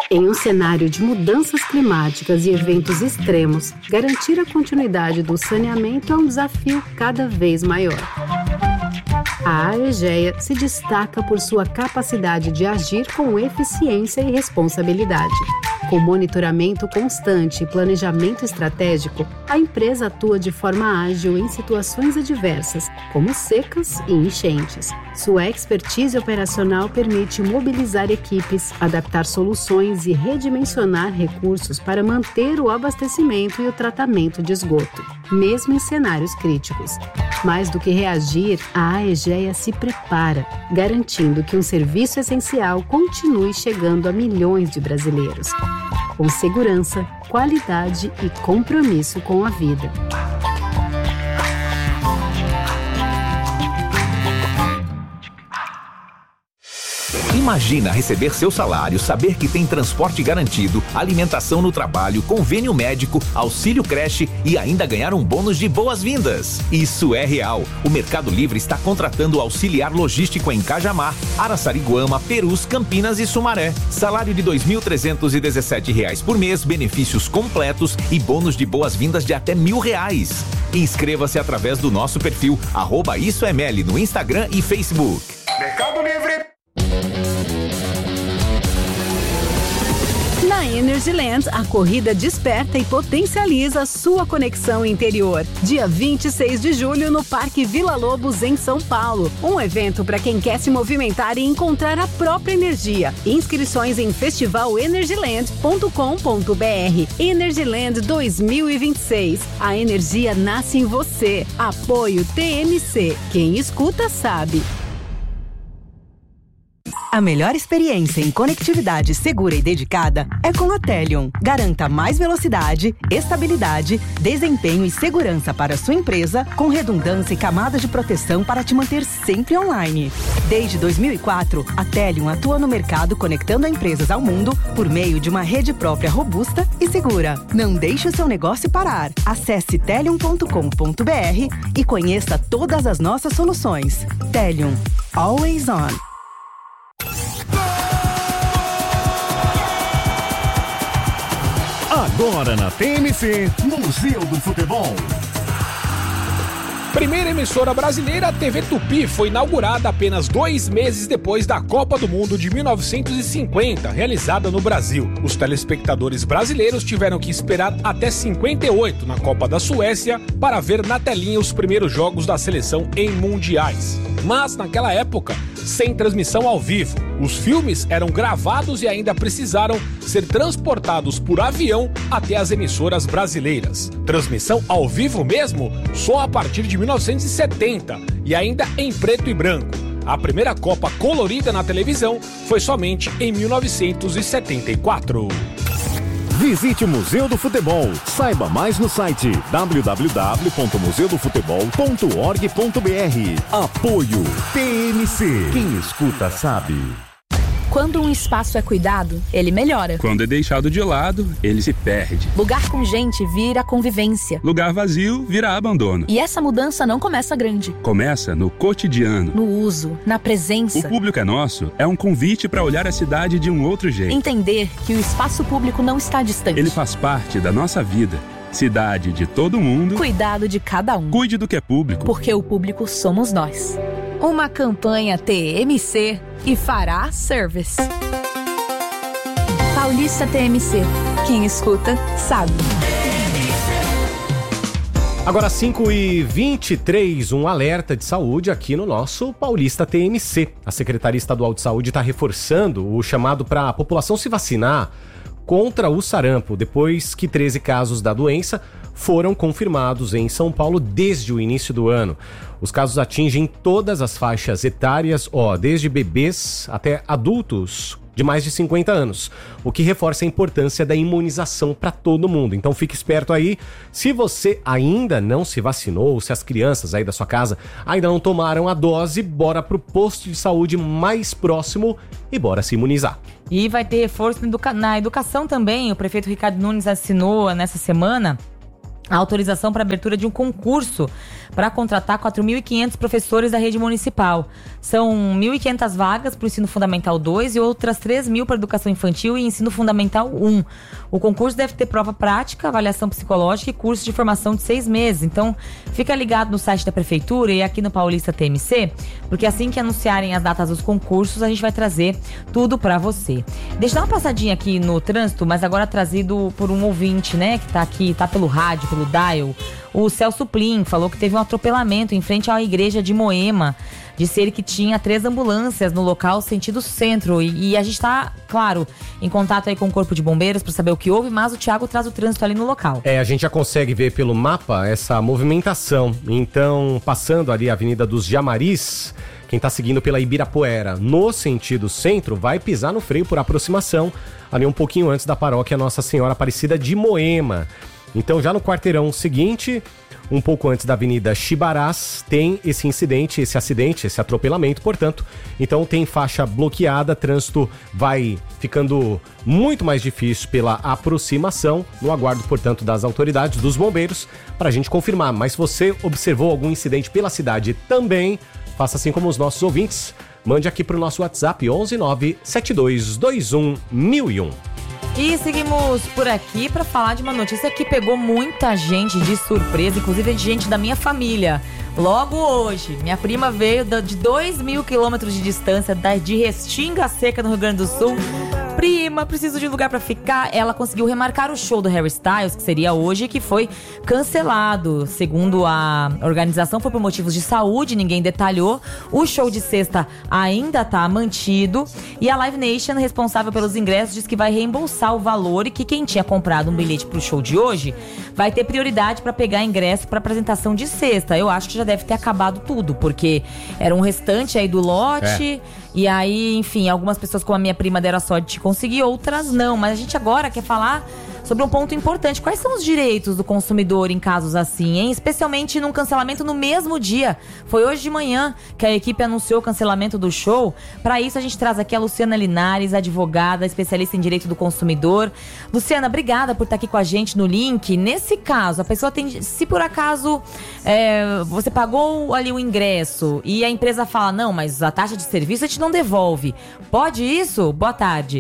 Em um cenário de mudanças climáticas e eventos extremos, garantir a continuidade do saneamento é um desafio cada vez maior. A Aegea se destaca por sua capacidade de agir com eficiência e responsabilidade. Com monitoramento constante e planejamento estratégico, a empresa atua de forma ágil em situações adversas, como secas e enchentes. Sua expertise operacional permite mobilizar equipes, adaptar soluções e redimensionar recursos para manter o abastecimento e o tratamento de esgoto, mesmo em cenários críticos. Mais do que reagir, a Aegea se prepara, garantindo que um serviço essencial continue chegando a milhões de brasileiros. Com segurança, qualidade e compromisso com a vida. Imagina receber seu salário, saber que tem transporte garantido, alimentação no trabalho, convênio médico, auxílio creche e ainda ganhar um bônus de boas-vindas. Isso é real. O Mercado Livre está contratando auxiliar logístico em Cajamar, Araçariguama, Perus, Campinas e Sumaré. Salário de R$ 2.317 por mês, benefícios completos e bônus de boas-vindas de até R$1.000. Inscreva-se através do nosso perfil @IsoML no Instagram e Facebook. Mercado Livre. Na Energyland, a corrida desperta e potencializa sua conexão interior. Dia 26 de julho no Parque Vila Lobos, em São Paulo. Um evento para quem quer se movimentar e encontrar a própria energia. Inscrições em festivalenergyland.com.br. Energyland 2026. A energia nasce em você. Apoio TMC. Quem escuta sabe. A melhor experiência em conectividade segura e dedicada é com a Telion. Garanta mais velocidade, estabilidade, desempenho e segurança para sua empresa, com redundância e camada de proteção para te manter sempre online. Desde 2004, a Telion atua no mercado conectando empresas ao mundo por meio de uma rede própria robusta e segura. Não deixe o seu negócio parar. Acesse telion.com.br e conheça todas as nossas soluções. Telion. Always on. Agora na TMC, Museu do Futebol. Primeira emissora brasileira, a TV Tupi, foi inaugurada apenas 2 meses depois da Copa do Mundo de 1950, realizada no Brasil. Os telespectadores brasileiros tiveram que esperar até 58, na Copa da Suécia, para ver na telinha os primeiros jogos da seleção em mundiais. Mas, naquela época, sem transmissão ao vivo. Os filmes eram gravados e ainda precisaram ser transportados por avião até as emissoras brasileiras. Transmissão ao vivo mesmo só a partir de 1970 e ainda em preto e branco. A primeira Copa colorida na televisão foi somente em 1974. Visite o Museu do Futebol. Saiba mais no site www.museudofutebol.org.br. Apoio TMC. Quem escuta sabe. Quando um espaço é cuidado, ele melhora. Quando é deixado de lado, ele se perde. Lugar com gente vira convivência. Lugar vazio vira abandono. E essa mudança não começa grande. Começa no cotidiano. No uso, na presença. O Público é Nosso é um convite para olhar a cidade de um outro jeito. Entender que o espaço público não está distante. Ele faz parte da nossa vida. Cidade de todo mundo. Cuidado de cada um. Cuide do que é público. Porque o público somos nós. Uma campanha TMC e Fará Service. Paulista TMC. Quem escuta, sabe. Agora 5h23, um alerta de saúde aqui no nosso Paulista TMC. A Secretaria Estadual de Saúde está reforçando o chamado para a população se vacinar contra o sarampo, depois que 13 casos da doença foram confirmados em São Paulo desde o início do ano. Os casos atingem todas as faixas etárias, desde bebês até adultos de mais de 50 anos, o que reforça a importância da imunização para todo mundo. Então fique esperto aí, se você ainda não se vacinou, se as crianças aí da sua casa ainda não tomaram a dose, bora pro posto de saúde mais próximo e bora se imunizar. E vai ter reforço na educação também. O prefeito Ricardo Nunes assinou nessa semana a autorização para abertura de um concurso para contratar 4.500 professores da rede municipal. São 1.500 vagas para o ensino fundamental 2 e outras 3.000 para educação infantil e ensino fundamental 1. O concurso deve ter prova prática, avaliação psicológica e curso de formação de 6 meses. Então, fica ligado no site da prefeitura e aqui no Paulista TMC, porque assim que anunciarem as datas dos concursos, a gente vai trazer tudo para você. Deixa eu dar uma passadinha aqui no trânsito, mas agora trazido por um ouvinte, né, que tá aqui, tá pelo rádio, pelo dial. O Celso Plim falou que teve um atropelamento em frente à igreja de Moema. Disse ele que tinha 3 ambulâncias no local, sentido centro. E a gente está, claro, em contato aí com o Corpo de Bombeiros para saber o que houve, mas o Thiago traz o trânsito ali no local. A gente já consegue ver pelo mapa essa movimentação. Então, passando ali a Avenida dos Jamaris, quem está seguindo pela Ibirapuera no sentido centro vai pisar no freio por aproximação, ali um pouquinho antes da paróquia Nossa Senhora Aparecida de Moema. Então, já no quarteirão seguinte, um pouco antes da Avenida Chibarás, tem esse incidente, esse atropelamento, portanto. Então, tem faixa bloqueada, trânsito vai ficando muito mais difícil pela aproximação. No aguardo, portanto, das autoridades, dos bombeiros, para a gente confirmar. Mas se você observou algum incidente pela cidade também, faça assim como os nossos ouvintes. Mande aqui para o nosso WhatsApp 11972211001. E seguimos por aqui para falar de uma notícia que pegou muita gente de surpresa, inclusive de gente da minha família. Logo hoje, minha prima veio de 2.000 quilômetros de distância, de Restinga Seca, no Rio Grande do Sul. Prima, preciso de um lugar pra ficar. Ela conseguiu remarcar o show do Harry Styles, que seria hoje, que foi cancelado. Segundo a organização, foi por motivos de saúde, ninguém detalhou. O show de sexta ainda tá mantido. E a Live Nation, responsável pelos ingressos, diz que vai reembolsar o valor e que quem tinha comprado um bilhete pro show de hoje vai ter prioridade pra pegar ingresso pra apresentação de sexta. Eu acho que já deve ter acabado tudo, porque era um restante aí do lote. E aí, enfim, algumas pessoas como a minha prima deram a sorte de conseguir, outras não. Mas a gente agora quer falar sobre um ponto importante. Quais são os direitos do consumidor em casos assim, hein? Especialmente num cancelamento no mesmo dia. Foi hoje de manhã que a equipe anunciou o cancelamento do show. Para isso, a gente traz aqui a Luciana Linares, advogada, especialista em direito do consumidor. Luciana, obrigada por estar aqui com a gente no link. Nesse caso, a pessoa tem... Se por acaso você pagou ali o ingresso e a empresa fala, não, mas a taxa de serviço a gente não devolve. Pode isso? Boa tarde.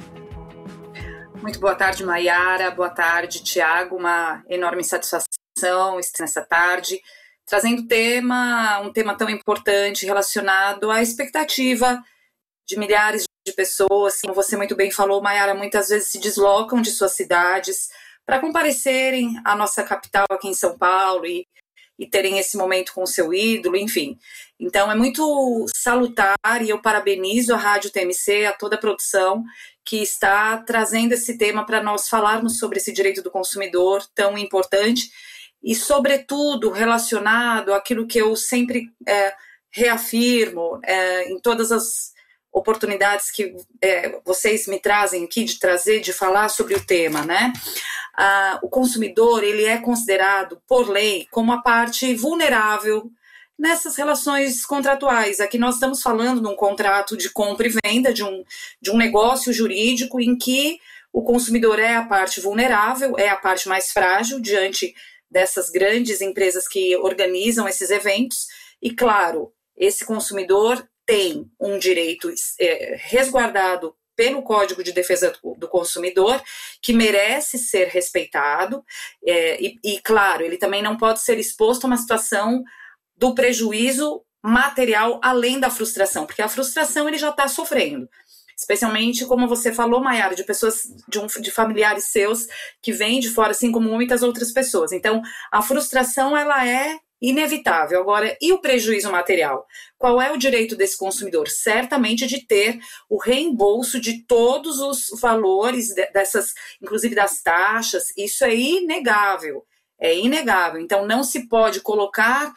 Muito boa tarde, Maiara. Boa tarde, Thiago. Uma enorme satisfação estar nessa tarde, trazendo um tema tão importante relacionado à expectativa de milhares de pessoas. Como você muito bem falou, Maiara, muitas vezes se deslocam de suas cidades para comparecerem à nossa capital aqui em São Paulo e terem esse momento com o seu ídolo, enfim. Então é muito salutar e eu parabenizo a Rádio TMC, a toda a produção que está trazendo esse tema para nós falarmos sobre esse direito do consumidor tão importante e, sobretudo, relacionado àquilo que eu sempre reafirmo em todas as oportunidades que vocês me trazem aqui de falar sobre o tema, né? O consumidor, ele é considerado, por lei, como a parte vulnerável nessas relações contratuais. Aqui nós estamos falando de um contrato de compra e venda, de um negócio jurídico em que o consumidor é a parte vulnerável, é a parte mais frágil diante dessas grandes empresas que organizam esses eventos. E, claro, esse consumidor tem um direito resguardado pelo Código de Defesa do Consumidor, que merece ser respeitado, e, claro, ele também não pode ser exposto a uma situação do prejuízo material além da frustração, porque a frustração ele já está sofrendo, especialmente, como você falou, Maiara, de pessoas, de familiares seus que vêm de fora, assim como muitas outras pessoas. Então, a frustração, ela é inevitável. Agora, e o prejuízo material? Qual é o direito desse consumidor? Certamente de ter o reembolso de todos os valores dessas, inclusive das taxas. Isso é inegável. É inegável. Então, não se pode colocar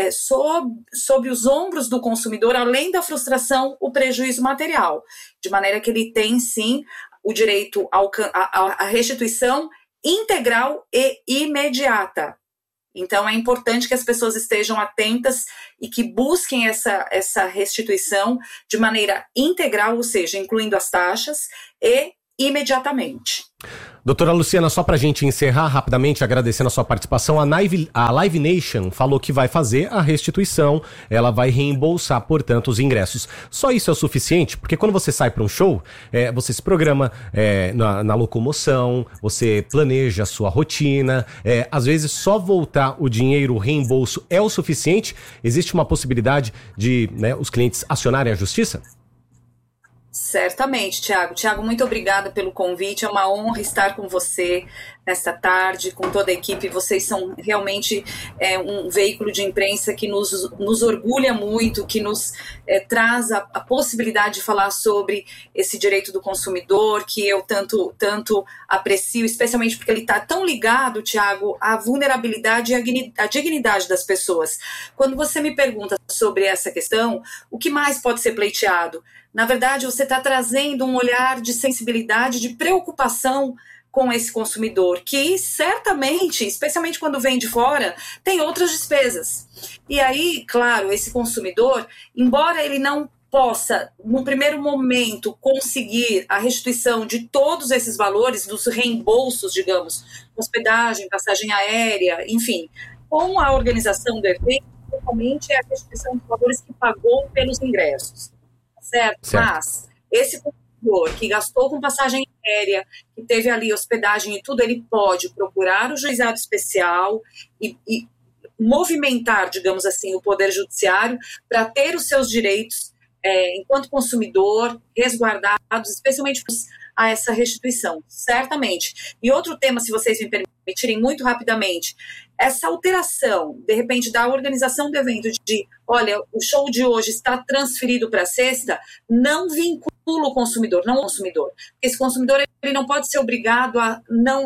sob os ombros do consumidor, além da frustração, o prejuízo material. De maneira que ele tem, sim, o direito à restituição integral e imediata. Então, é importante que as pessoas estejam atentas e que busquem essa restituição de maneira integral, ou seja, incluindo as taxas e imediatamente. Doutora Luciana, só pra gente encerrar rapidamente, agradecendo a sua participação, a Live Nation falou que vai fazer a restituição, ela vai reembolsar, portanto, os ingressos. Só isso é o suficiente? Porque quando você sai para um show, você se programa na locomoção, você planeja a sua rotina, às vezes só voltar o dinheiro, o reembolso é o suficiente? Existe uma possibilidade de os clientes acionarem a justiça? Certamente, Thiago. Thiago, muito obrigada pelo convite. É uma honra estar com você nesta tarde, com toda a equipe. Vocês são realmente um veículo de imprensa que nos orgulha muito, que nos traz a possibilidade de falar sobre esse direito do consumidor, que eu tanto aprecio, especialmente porque ele está tão ligado, Thiago, à vulnerabilidade e à dignidade das pessoas. Quando você me pergunta sobre essa questão, o que mais pode ser pleiteado? Na verdade, você está trazendo um olhar de sensibilidade, de preocupação com esse consumidor, que certamente, especialmente quando vem de fora, tem outras despesas. E aí, claro, esse consumidor, embora ele não possa, no primeiro momento, conseguir a restituição de todos esses valores, dos reembolsos, digamos, hospedagem, passagem aérea, enfim, com a organização do evento, normalmente é a restituição dos valores que pagou pelos ingressos. Certo? Mas esse consumidor que gastou com passagem aérea, que teve ali hospedagem e tudo, ele pode procurar o juizado especial e movimentar, digamos assim, o Poder Judiciário para ter os seus direitos enquanto consumidor resguardados, especialmente a essa restituição, certamente. E outro tema, se vocês me permitirem, muito rapidamente, essa alteração, de repente, da organização do evento de, olha, o show de hoje está transferido para sexta, não vincula o consumidor, não o consumidor. Esse consumidor, ele não pode ser obrigado a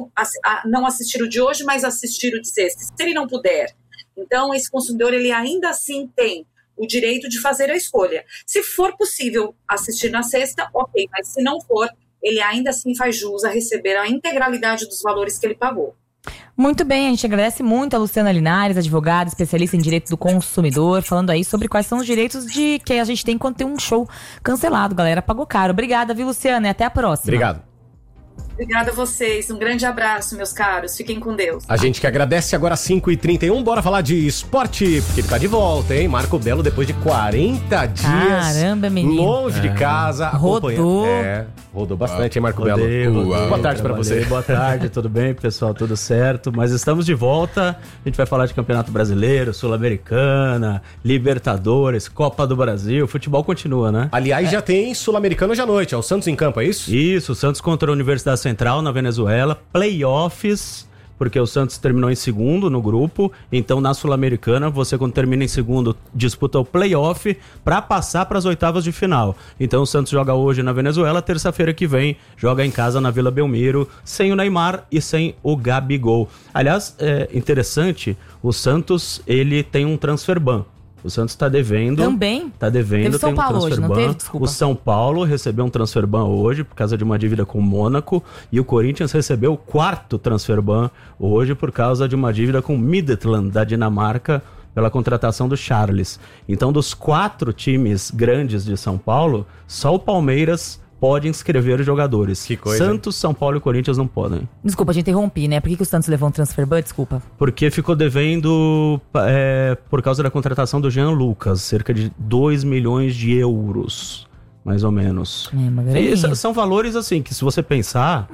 não assistir o de hoje, mas assistir o de sexta, se ele não puder. Então, esse consumidor, ele ainda assim tem o direito de fazer a escolha. Se for possível assistir na sexta, ok, mas se não for, ele ainda assim faz jus a receber a integralidade dos valores que ele pagou. Muito bem, a gente agradece muito a Luciana Linares, advogada, especialista em direito do consumidor, falando aí sobre quais são os direitos que a gente tem quando tem um show cancelado, galera, pagou caro. Obrigada, viu, Luciana, e até a próxima. Obrigado. Obrigada a vocês, um grande abraço, meus caros, fiquem com Deus. A gente que agradece, agora 5h31, bora falar de esporte, porque ele tá de volta, hein? Marco Belo, depois de 40 dias. Caramba, menino. Longe de casa, rodou. Rodou bastante, hein, Marco Belo? Boa tarde pra você. Boa tarde, tudo bem, pessoal? Tudo certo? Mas estamos de volta, a gente vai falar de Campeonato Brasileiro, Sul-Americana, Libertadores, Copa do Brasil, o futebol continua, né? Aliás, já tem Sul-Americana hoje à noite, é o Santos em campo, é isso? Isso, o Santos contra a Universidade Central na Venezuela, playoffs, porque o Santos terminou em segundo no grupo, então na Sul-Americana, você quando termina em segundo, disputa o playoff para passar para as oitavas de final. Então o Santos joga hoje na Venezuela, terça-feira que vem, joga em casa na Vila Belmiro, sem o Neymar e sem o Gabigol. Aliás, é interessante, o Santos, ele tem um transfer ban. O Santos está devendo. Também? Está devendo, teve São tem um Paulo transfer hoje, ban. não teve? Desculpa. O São Paulo recebeu um transfer ban hoje por causa de uma dívida com o Mônaco. E o Corinthians recebeu o 4º transfer ban hoje por causa de uma dívida com o Midtjylland, da Dinamarca, pela contratação do Charles. Então, dos 4 times grandes de São Paulo, só o Palmeiras pode inscrever jogadores. Que coisa. Santos, São Paulo e Corinthians não podem. Desculpa, te interrompi, né? Por que o Santos levou um transfer ban? Desculpa. Porque ficou devendo por causa da contratação do Jean Lucas, cerca de 2 milhões de euros. Mais ou menos. São valores assim que, se você pensar,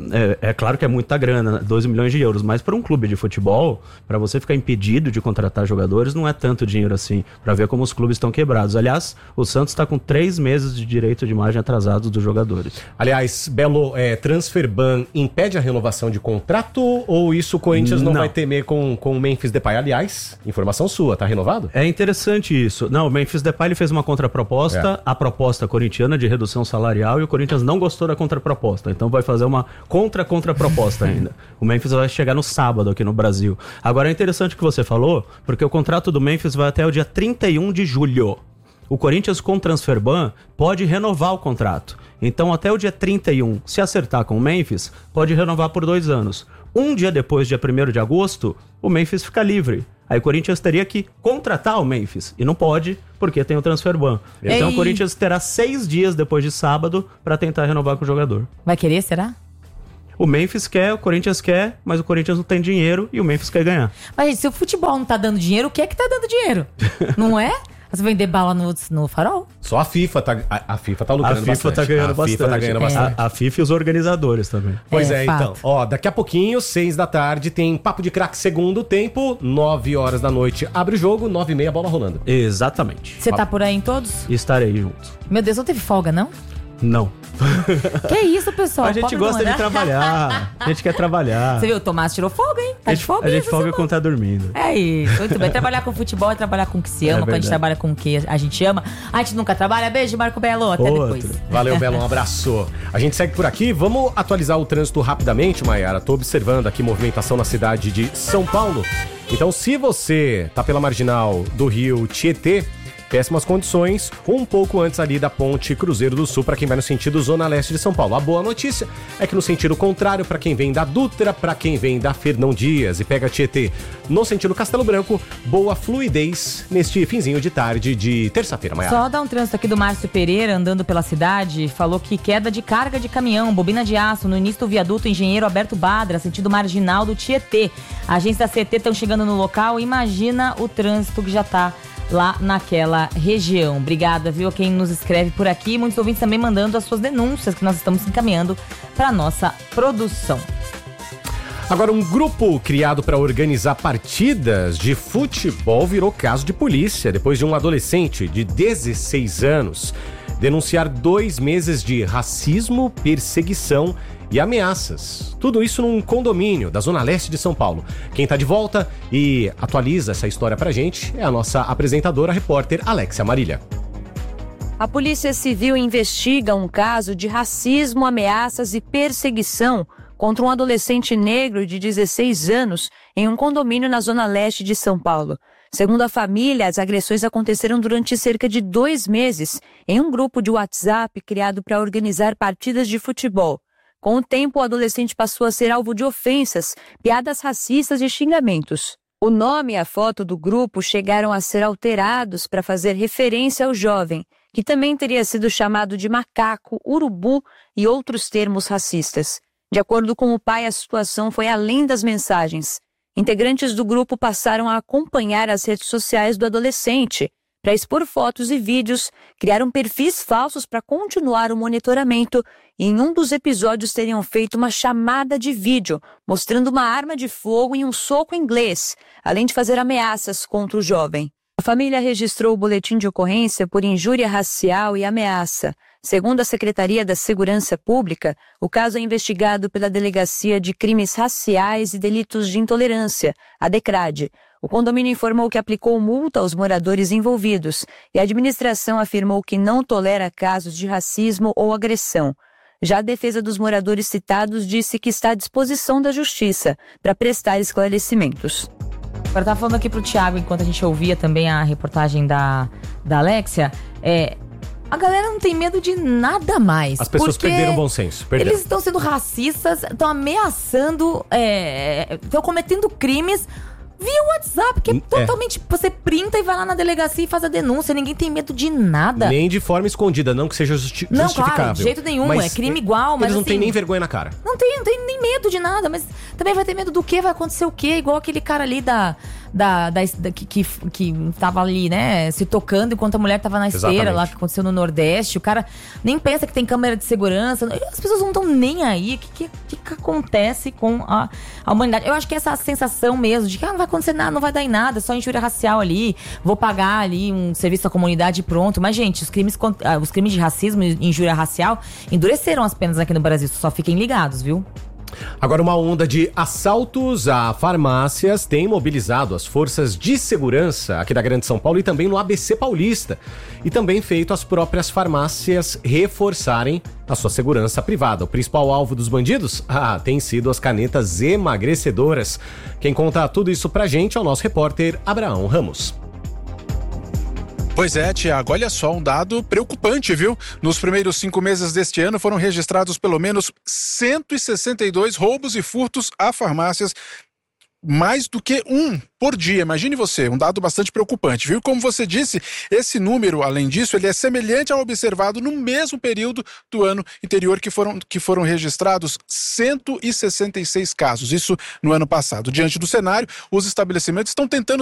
é claro que é muita grana, 2 milhões de euros, mas para um clube de futebol, para você ficar impedido de contratar jogadores, não é tanto dinheiro assim, para ver como os clubes estão quebrados. Aliás, o Santos está com 3 meses de direito de imagem atrasados dos jogadores. Aliás, Belo, transfer ban impede a renovação de contrato ou isso o Corinthians não vai temer com o Memphis Depay? Aliás, informação sua, tá renovado? É interessante isso. Não, o Memphis Depay ele fez uma contraproposta, a proposta corintiana de redução salarial, e o Corinthians não gostou da contraproposta, então vai fazer uma contraproposta ainda. O Memphis vai chegar no sábado aqui no Brasil. Agora é interessante o que você falou, porque o contrato do Memphis vai até o dia 31 de julho. O Corinthians com transfer ban pode renovar o contrato. Então até o dia 31, se acertar com o Memphis, pode renovar por 2 anos. Um dia depois, dia 1º de agosto, o Memphis fica livre. Aí o Corinthians teria que contratar o Memphis. E não pode, porque tem o transfer ban. Então o Corinthians terá 6 dias depois de sábado para tentar renovar com o jogador. Vai querer, será? O Memphis quer, o Corinthians quer, mas o Corinthians não tem dinheiro e o Memphis quer ganhar. Mas gente, se o futebol não tá dando dinheiro, o que é que tá dando dinheiro? Não é? Você vender bala no farol? Só a FIFA tá, a FIFA tá lucrando bastante. A FIFA tá ganhando bastante. A FIFA e os organizadores também. Pois então. Ó, daqui a pouquinho, 6 da tarde, tem Papo de Craque segundo tempo. 9 horas da noite abre o jogo, 9h30 bola rolando. Exatamente. Você tá por aí em todos? Estarei junto. Meu Deus, não teve folga, não? Não. Que isso, pessoal? A gente gosta de trabalhar. A gente quer trabalhar. Você viu, o Tomás tirou folga, hein? Tá de folga. A gente folga quando tá dormindo. É isso. Muito bem. Trabalhar com futebol é trabalhar com o que se ama. Quando a gente trabalha com o que a gente ama. A gente nunca trabalha. Beijo, Marco Belo. Até depois. Valeu, Belo. Um abraço. A gente segue por aqui. Vamos atualizar o trânsito rapidamente, Maiara. Tô observando aqui movimentação na cidade de São Paulo. Então, se você tá pela marginal do rio Tietê, péssimas condições, um pouco antes ali da ponte Cruzeiro do Sul, para quem vai no sentido Zona Leste de São Paulo. A boa notícia é que no sentido contrário, para quem vem da Dutra, para quem vem da Fernão Dias e pega Tietê no sentido Castelo Branco, boa fluidez neste finzinho de tarde de terça-feira, Maiara. Só dar um trânsito aqui do Márcio Pereira, andando pela cidade, falou que queda de carga de caminhão, bobina de aço, no início do viaduto Engenheiro Alberto Badra, sentido marginal do Tietê. Agentes da CT estão chegando no local, imagina o trânsito que já tá lá naquela região. Obrigada, viu, a quem nos escreve por aqui. Muitos ouvintes também mandando as suas denúncias que nós estamos encaminhando para nossa produção. Agora, um grupo criado para organizar partidas de futebol virou caso de polícia depois de um adolescente de 16 anos denunciar 2 meses de racismo, perseguição e ameaças. Tudo isso num condomínio da Zona Leste de São Paulo. Quem tá de volta e atualiza essa história pra gente é a nossa apresentadora, a repórter Alexia Marília. A Polícia Civil investiga um caso de racismo, ameaças e perseguição contra um adolescente negro de 16 anos em um condomínio na Zona Leste de São Paulo. Segundo a família, as agressões aconteceram durante cerca de 2 meses em um grupo de WhatsApp criado para organizar partidas de futebol. Com o tempo, o adolescente passou a ser alvo de ofensas, piadas racistas e xingamentos. O nome e a foto do grupo chegaram a ser alterados para fazer referência ao jovem, que também teria sido chamado de macaco, urubu e outros termos racistas. De acordo com o pai, a situação foi além das mensagens. Integrantes do grupo passaram a acompanhar as redes sociais do adolescente para expor fotos e vídeos, criaram perfis falsos para continuar o monitoramento e em um dos episódios teriam feito uma chamada de vídeo mostrando uma arma de fogo e um soco inglês, além de fazer ameaças contra o jovem. A família registrou o boletim de ocorrência por injúria racial e ameaça. Segundo a Secretaria da Segurança Pública, o caso é investigado pela Delegacia de Crimes Raciais e Delitos de Intolerância, a DECRAD. O condomínio informou que aplicou multa aos moradores envolvidos e a administração afirmou que não tolera casos de racismo ou agressão. Já a defesa dos moradores citados disse que está à disposição da Justiça para prestar esclarecimentos. Agora tá falando aqui pro Thiago, enquanto a gente ouvia também a reportagem da Alexia, a galera não tem medo de nada mais. As pessoas perderam o bom senso. Eles estão sendo racistas, estão ameaçando, estão cometendo crimes via WhatsApp, que é totalmente... Você printa e vai lá na delegacia e faz a denúncia. Ninguém tem medo de nada. Nem de forma escondida, não que seja justificável. Não, claro, de jeito nenhum. Mas é crime igual, mas eles não assim, têm nem vergonha na cara. Não tem nem medo de nada, mas também vai ter medo do quê? Vai acontecer o quê? Igual aquele cara ali que tava ali, né, se tocando enquanto a mulher tava na esteira. Exatamente. Lá, que aconteceu no Nordeste. O cara nem pensa que tem câmera de segurança. As pessoas não estão nem aí. O que acontece com a humanidade? Eu acho que essa sensação mesmo de que não vai acontecer nada, não vai dar em nada, só injúria racial ali, vou pagar ali um serviço à comunidade e pronto. Mas, gente, os crimes de racismo e injúria racial endureceram as penas aqui no Brasil. Só fiquem ligados, viu? Agora, uma onda de assaltos a farmácias tem mobilizado as forças de segurança aqui da Grande São Paulo e também no ABC Paulista. E também feito as próprias farmácias reforçarem a sua segurança privada. O principal alvo dos bandidos? Tem sido as canetas emagrecedoras. Quem conta tudo isso pra gente é o nosso repórter Abraão Ramos. Pois é, Tiago, olha só, um dado preocupante, viu? Nos primeiros 5 meses deste ano foram registrados pelo menos 162 roubos e furtos a farmácias mais do que um por dia. Imagine você, um dado bastante preocupante, viu? Como você disse, esse número, além disso, ele é semelhante ao observado no mesmo período do ano anterior, que foram registrados 166 casos, isso no ano passado. Diante do cenário, os estabelecimentos estão tentando